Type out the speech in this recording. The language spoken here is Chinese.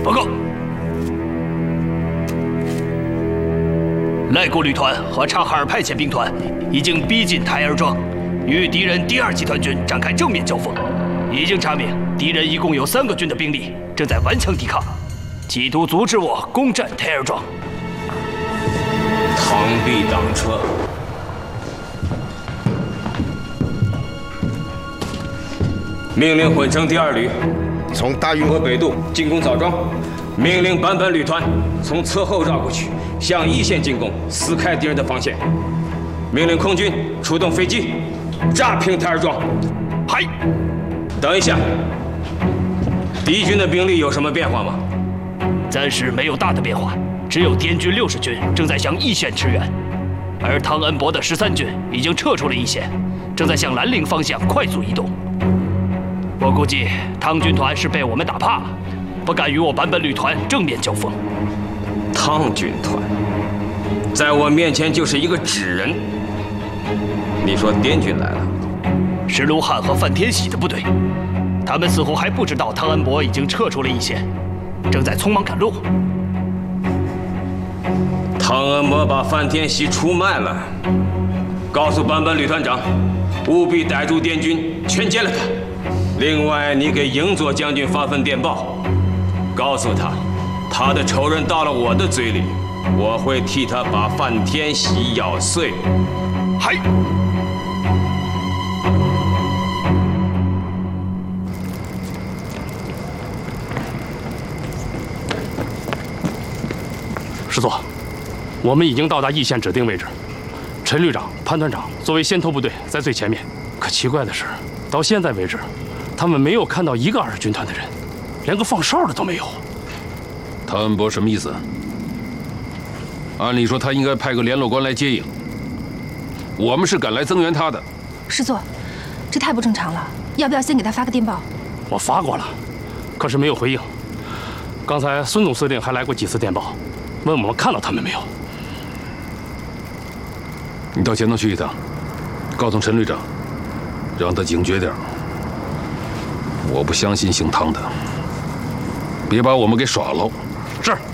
报告。赖固旅团和察哈尔派遣兵团已经逼近台儿庄，与敌人第2集团军展开正面交锋。已经查明，敌人一共有3个军的兵力正在顽强抵抗，企图阻止我攻占台儿庄。 螳臂挡车。命令混成第2旅从大运河北渡进攻枣庄。命令坂本旅团从侧后绕过去，向一线进攻，撕开敌人的防线。命令空军出动飞机，炸平台儿庄。 嗨， 等一下，敌军的兵力有什么变化吗？ 暂时没有大的变化，只有滇军60军正在向一线驰援，而汤恩伯的13军已经撤出了一线，正在向兰陵方向快速移动。我估计汤军团是被我们打怕了，不敢与我坂本旅团正面交锋。 汤军团在我面前就是一个纸人。你说滇军来了？ 是卢汉和范天喜的部队，他们似乎还不知道汤恩伯已经撤出了一线，正在匆忙赶路。 汤恩伯把范天喜出卖了，告诉坂本旅团长，务必逮住滇军，全歼了他。另外，你给营佐将军发份电报，告诉他，他的仇人到了我的嘴里，我会替他把范天喜咬碎。 嗨！ 师座，我们已经到达义县指定位置。陈旅长、潘团长作为先头部队在最前面。可奇怪的是，到现在为止，他们没有看到一个2军团的人，连个放哨的都没有。 汤恩伯什么意思？按理说他应该派个联络官来接应，我们是赶来增援他的。 师座，这太不正常了，要不要先给他发个电报？ 我发过了，可是没有回应。刚才孙总司令还来过几次电报，问我们看到他们没有。 你到前头去一趟，告诉陈旅长，让他警觉点。我不相信姓汤的，别把我们给耍了。 是。